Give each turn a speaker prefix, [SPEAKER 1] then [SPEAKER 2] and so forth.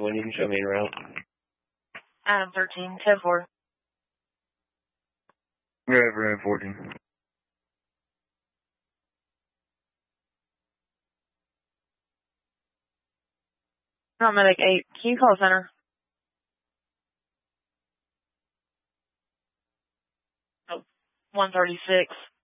[SPEAKER 1] when you can show me en route.
[SPEAKER 2] Adam 13, 10-4.
[SPEAKER 1] River 14.
[SPEAKER 2] Medic 8, can you call center? 136.